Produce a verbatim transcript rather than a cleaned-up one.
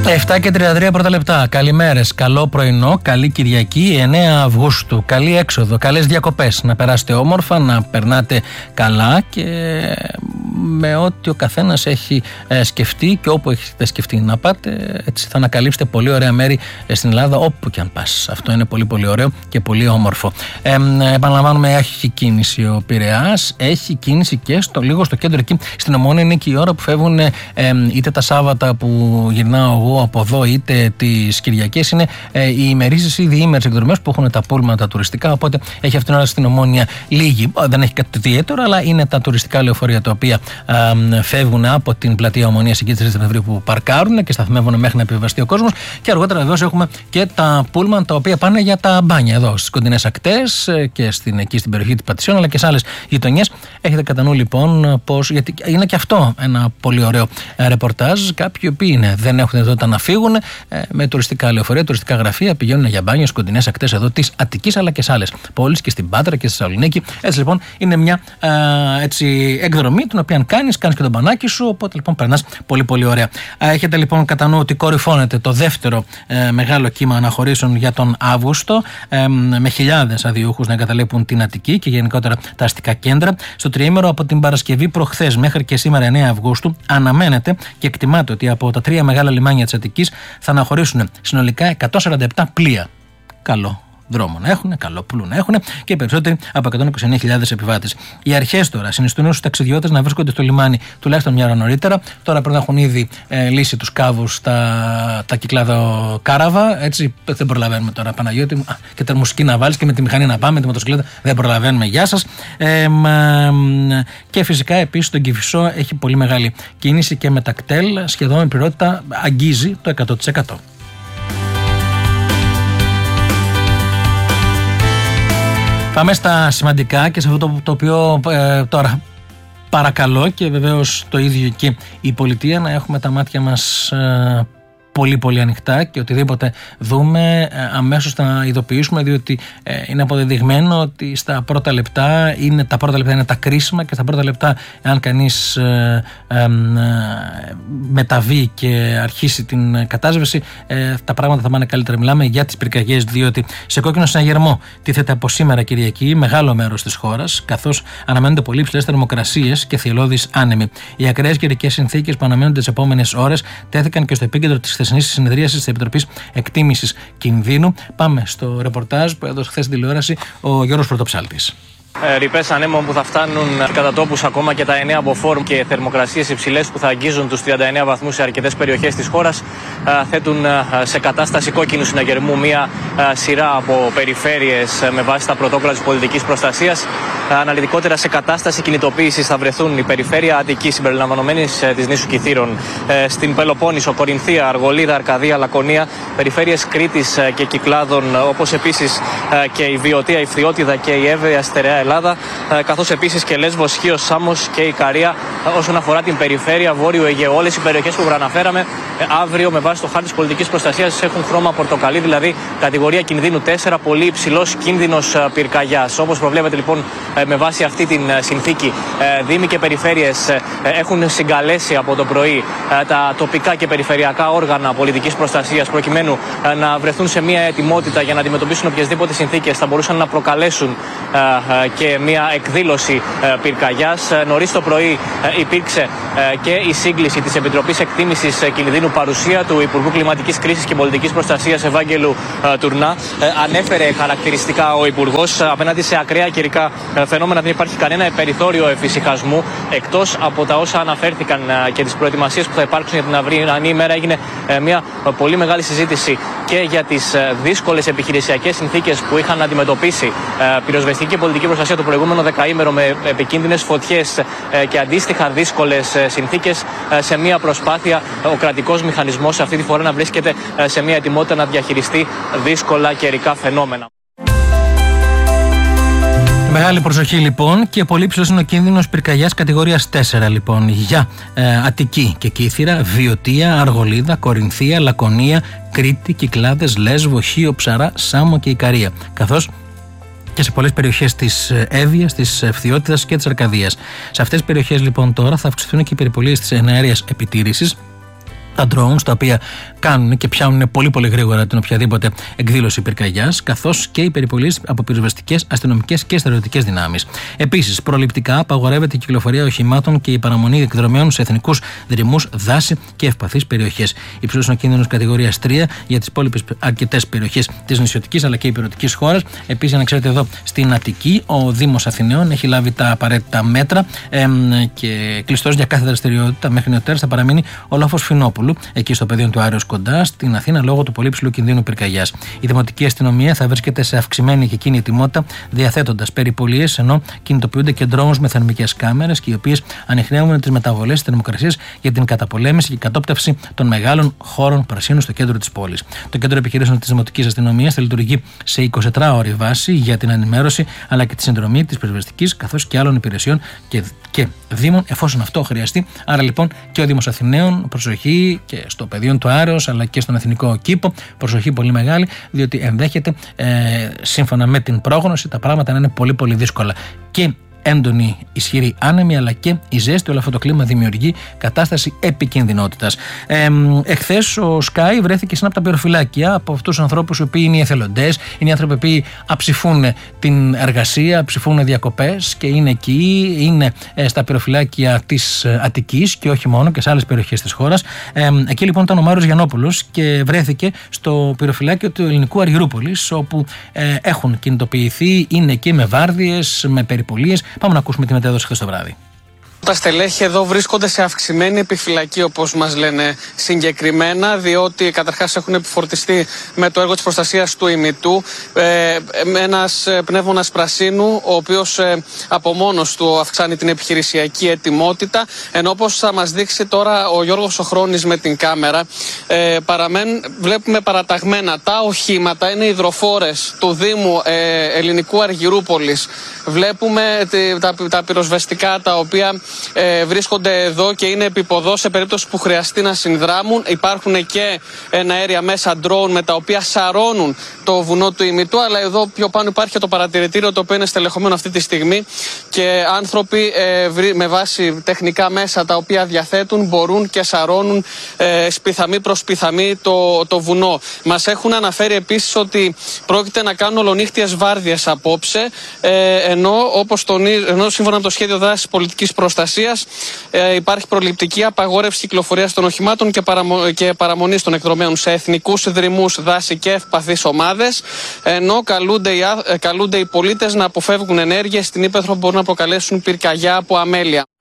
επτά και τριάντα τρία πρώτα λεπτά. Καλημέρες, καλό πρωινό, καλή Κυριακή, εννέα Αυγούστου. Καλή έξοδο, καλές διακοπές. Να περάσετε όμορφα, να περνάτε καλά και με ό,τι ο καθένας έχει ε, σκεφτεί και όπου έχετε σκεφτεί να πάτε. Έτσι θα ανακαλύψετε πολύ ωραία μέρη ε, στην Ελλάδα, όπου και αν πας. Αυτό είναι πολύ πολύ ωραίο και πολύ όμορφο. Ε, επαναλαμβάνουμε, έχει κίνηση ο Πειραιάς, έχει κίνηση και στο, λίγο στο κέντρο εκεί. Στην Ομόνια είναι και η ώρα που φεύγουν ε, ε, είτε τα Σάββατα που γυρνάω εγώ από εδώ, είτε τις Κυριακές. Είναι ε, οι ημερήσεις ή διήμερες εκδρομές που έχουν τα πούλμα τα τουριστικά. Οπότε έχει αυτήν την ώρα στην Ομόνια λίγη. Δεν έχει κάτι ιδιαίτερο, αλλά είναι τα τουριστικά λεωφορεία τα οποία ε, φεύγουν από την πλατεία Ομονίας εκεί της Δεκεμβρίου που παρκάρουν και σταθμεύουν μέχρι να επιβεβαστεί ο κόσμος. Και αργότερα βεβαίως έχουμε και τα πούλμαν τα οποία πάνε για τα μπάνια εδώ στις κοντινές ακτές και στην, εκεί στην περιοχή της Πατησιών, αλλά και σε άλλες γειτονιές. Έχετε κατά νου λοιπόν πως. Γιατί είναι και αυτό ένα πολύ ωραίο ρεπορτάζ. Κάποιοι οποίοι είναι, δεν έχουν δυνατότητα να φύγουν ε, με τουριστικά λεωφορεία, τουριστικά γραφεία, πηγαίνουν για μπάνιο στις κοντινές ακτές εδώ της Αττικής, αλλά και σε άλλες πόλεις και στην Πάτρα και στη Θεσσαλονίκη. Έτσι λοιπόν είναι μια ε, έτσι, εκδρομή την οποία κάνεις, κάνεις και τον μπανάκι σου, οπότε λοιπόν περνάς πολύ πολύ ωραία. Έχετε λοιπόν κατά νου ότι κορυφώνεται το δεύτερο ε, μεγάλο κύμα αναχωρήσεων για τον Αύγουστο, ε, με χιλιάδες αδειούχους να εγκαταλείπουν την Αττική και γενικότερα τα αστικά κέντρα. Στο τριήμερο από την Παρασκευή προχθές μέχρι και σήμερα εννέα Αυγούστου αναμένεται και εκτιμάται ότι από τα τρία μεγάλα λιμάνια της Αττικής θα αναχωρήσουν συνολικά εκατόν σαράντα επτά πλοία. Καλό δρόμο να έχουν, καλό πουλού να έχουν και περισσότεροι από εκατόν είκοσι εννέα χιλιάδες επιβάτες. Οι αρχές τώρα συνιστούν στους ταξιδιώτες να βρίσκονται στο λιμάνι τουλάχιστον μια ώρα νωρίτερα. Τώρα πρέπει να έχουν ήδη ε, λύσει τους κάβους τα, τα κυκλάδο κάραβα. Έτσι δεν προλαβαίνουμε τώρα, Παναγιώτη μου. Α, και τα μουσική να βάλεις και με τη μηχανή να πάμε, τη μοτοσυκλέτα. Δεν προλαβαίνουμε, γεια σας. Ε, μα, και φυσικά επίσης στον Κηφισό έχει πολύ μεγάλη κίνηση και με τα κτέλ σχεδόν η πληρότητα αγγίζει το εκατό τοις εκατό. Πάμε στα σημαντικά και σε αυτό το οποίο ε, τώρα παρακαλώ και βεβαίως το ίδιο και η πολιτεία να έχουμε τα μάτια μας ε, πολύ πολύ ανοιχτά και οτιδήποτε δούμε αμέσως να ειδοποιήσουμε, διότι ε, είναι αποδεδειγμένο ότι στα πρώτα λεπτά είναι, τα πρώτα λεπτά είναι τα κρίσιμα και στα πρώτα λεπτά αν κανείς ε, ε, ε, μεταβεί και αρχίσει την κατάσβεση ε, τα πράγματα θα πάνε καλύτερα. Μιλάμε για τις πυρκαγιές, διότι σε κόκκινο συναγερμό τίθεται από σήμερα Κυριακή μεγάλο μέρος της χώρας, καθώς αναμένονται πολύ υψηλές θερμοκρασίες και θυελλώδεις άνεμοι. Οι ακραίες καιρικές συνθήκες που αναμένονται τις επόμενες ώρες τέθηκαν και στο επίκεντρο της χθεσινής συνεδρίασης της Επιτροπής Εκτίμησης Κινδύνου. Πάμε στο ρεπορτάζ που έδωσε χθες στην τηλεόραση ο Γιώργος Πρωτοψάλτης. Ρηπές ανέμων που θα φτάνουν κατά τόπους ακόμα και τα εννέα μποφόρ και θερμοκρασίες υψηλές που θα αγγίζουν τους τριάντα εννέα βαθμούς σε αρκετές περιοχές της χώρας θέτουν σε κατάσταση κόκκινου συναγερμού μία σειρά από περιφέρειες με βάση τα πρωτόκολλα της πολιτικής προστασίας. Αναλυτικότερα σε κατάσταση κινητοποίησης θα βρεθούν η περιφέρεια Αττικής συμπεριλαμβανομένης της νήσου Κιθήρων, στην Πελοπόννησο, Κορινθία, Αργολίδα, Αρκαδία, Λακωνία, περιφέρειες Κρήτης και Κυκλάδων, όπως επίσης και η Βιωτία, η Φθιώτιδα και η Εύβοια Στερεά Ελλάδα, καθώς επίσης και Λέσβος, Χίος, Σάμος και Ικαρία. Όσον αφορά την περιφέρεια Βόρειο Αιγαίου, όλες οι περιοχές που προαναφέραμε αύριο με βάση το χάρτη της πολιτικής προστασίας έχουν χρώμα πορτοκαλί, δηλαδή κατηγορία κινδύνου τέσσερα, πολύ υψηλός κίνδυνος πυρκαγιάς. Όπως προβλέπετε λοιπόν με βάση αυτή την συνθήκη, δήμοι και περιφέρειες έχουν συγκαλέσει από το πρωί τα τοπικά και περιφερειακά όργανα πολιτικής προστασίας προκειμένου να βρεθούν σε μια ετοιμότητα για να αντιμετωπίσουν οποιασδήποτε συνθήκες θα μπορούσαν να προκαλέσουν και μια εκδήλωση πυρκαγιάς. Νωρίς το πρωί υπήρξε και η σύγκληση της Επιτροπής Εκτίμησης Κινδύνου, παρουσία του Υπουργού Κλιματικής Κρίσης και Πολιτικής Προστασίας Ευάγγελου Τουρνά. Ανέφερε χαρακτηριστικά ο Υπουργός απέναντι σε ακραία καιρικά φαινόμενα δεν υπάρχει κανένα περιθώριο εφησυχασμού, εκτός από τα όσα αναφέρθηκαν και τις προετοιμασίες που θα υπάρξουν για την αυριανή ημέρα. Έγινε μια πολύ μεγάλη συζήτηση και για τις δύσκολες επιχειρησιακές συνθήκες που είχαν αντιμετωπίσει πυροσβεστική και πολιτική προστασία το προηγούμενο δεκαήμερο με επικίνδυνες φωτιές και αντίστοιχα δύσκολες συνθήκες, σε μια προσπάθεια ο κρατικός μηχανισμός αυτή τη φορά να βρίσκεται σε μια ετοιμότητα να διαχειριστεί δύσκολα καιρικά φαινόμενα. Μεγάλη προσοχή λοιπόν και πολύ ψηλός είναι ο κίνδυνος πυρκαγιάς κατηγορίας τέσσερα λοιπόν για ε, Αττική και Κύθυρα, Βιωτία, Αργολίδα, Κορινθία, Λακωνία, Κρήτη, Κυκλάδες, Λέσβο, Χίο, Ψαρά, Σάμο και Ικαρία, καθώς και σε πολλές περιοχές της Εύβοιας, της Φθιώτιδας και της Αρκαδίας. Σε αυτές τις περιοχές λοιπόν τώρα θα αυξηθούν και οι περιπολίες της εναέριας επιτήρησης τα drones, τα οποία κάνουν και πιάνουν πολύ πολύ γρήγορα την οποιαδήποτε εκδήλωση πυρκαγιάς, καθώς και οι περιπολίες από πυροσβεστικές, αστυνομικές και στρατιωτικές δυνάμεις. Επίσης, προληπτικά απαγορεύεται η κυκλοφορία οχημάτων και η παραμονή εκδρομέων σε εθνικούς δρυμούς, δάση και ευπαθείς περιοχές. Υψηλός ο κίνδυνος κατηγορίας τρία για τις υπόλοιπες αρκετές περιοχές της νησιωτικής αλλά και υπηρετικής χώρας. Επίσης, να ξέρετε, εδώ στην Αττική, ο Δήμος Αθηναίων έχει λάβει τα απαραίτητα μέτρα εμ, και κλειστός για κάθε δραστηριότητα μέχρι νεοτέρας θα παραμείνει ο Λόφος Φινόπουλου, εκεί στο πεδίο του Άρεως κοντά στην Αθήνα, λόγω του πολύ ψηλού κινδύνου πυρκαγιάς. Η Δημοτική Αστυνομία θα βρίσκεται σε αυξημένη και εκείνη ετοιμότητα, διαθέτοντας περιπολίες, ενώ κινητοποιούνται και drones με θερμικές κάμερες και οι οποίες ανιχνεύουν τις μεταβολές της θερμοκρασίας για την καταπολέμηση και κατόπτευση των μεγάλων χώρων πρασίνου στο κέντρο της πόλης. Το κέντρο επιχειρήσεων της Δημοτικής Αστυνομίας θα λειτουργεί σε εικοσιτετράωρη βάση για την ενημέρωση αλλά και τη συνδρομή της πυροσβεστικής καθώς και άλλων υπηρεσιών και, και δήμων, εφόσον αυτό χρειαστεί. Άρα λοιπόν και ο Δήμος Αθηναίων, προσοχή και στο πεδίο του Άρεως αλλά και στον Εθνικό Κήπο, προσοχή πολύ μεγάλη, διότι ενδέχεται ε, σύμφωνα με την πρόγνωση τα πράγματα να είναι πολύ πολύ δύσκολα. Και έντονη, ισχυρή άνεμη, αλλά και η ζέστη, όλο αυτό το κλίμα δημιουργεί κατάσταση επικινδυνότητας. Ε, εχθές ο Sky βρέθηκε σε ένα από τα πυροφυλάκια από αυτούς τους ανθρώπους οι οποίοι είναι οι εθελοντές, είναι οι άνθρωποι που αψηφούν την εργασία, ψηφούν διακοπές και είναι εκεί, είναι ε, στα πυροφυλάκια της Αττικής και όχι μόνο και σε άλλες περιοχές της χώρας. Ε, εκεί λοιπόν ήταν ο Μάριος Γιαννόπουλος και βρέθηκε στο πυροφυλάκιο του Ελληνικού Αργυρούπολης, όπου ε, έχουν κινητοποιηθεί, είναι εκεί με βάρδιες, με περιπολίες. Πάμε να ακούσουμε τη μετέδωση χθες το βράδυ. Τα στελέχη εδώ βρίσκονται σε αυξημένη επιφυλακή, όπως μας λένε συγκεκριμένα, διότι καταρχάς έχουν επιφορτιστεί με το έργο της προστασίας του ημιτού. Ε, ένας πνεύμονας πρασίνου, ο οποίος ε, από μόνος του αυξάνει την επιχειρησιακή ετοιμότητα, ενώ όπως θα μας δείξει τώρα ο Γιώργος Οχρώνης με την κάμερα, ε, παραμένουν, βλέπουμε παραταγμένα τα οχήματα, είναι υδροφόρες του Δήμου ε, Ελληνικού Αργυρούπολης. Βλέπουμε τα, τα πυροσβεστικά τα οποία Ε, βρίσκονται εδώ και είναι επιποδό σε περίπτωση που χρειαστεί να συνδράμουν. Υπάρχουν και εναέρια μέσα drone με τα οποία σαρώνουν το βουνό του ημιτού, αλλά εδώ πιο πάνω υπάρχει το παρατηρητήριο το οποίο είναι στελεχωμένο αυτή τη στιγμή και άνθρωποι ε, με βάση τεχνικά μέσα τα οποία διαθέτουν μπορούν και σαρώνουν ε, σπιθαμή προς σπιθαμή το, το βουνό. Μας έχουν αναφέρει επίσης ότι πρόκειται να κάνουν ολονύχτιες βάρδιες απόψε, ε, ενώ, όπως τον, ενώ σύμφωνα με το σχέδιο δράσης πολιτικής προστασίας Ε, υπάρχει προληπτική απαγόρευση κυκλοφορίας των οχημάτων και, παραμο... και παραμονής των εκδρομέων σε εθνικούς δρυμούς, δάση και ευπαθείς ομάδες, ενώ καλούνται οι, καλούνται οι πολίτες να αποφεύγουν ενέργειες στην ύπαιθρο που μπορούν να προκαλέσουν πυρκαγιά από αμέλεια.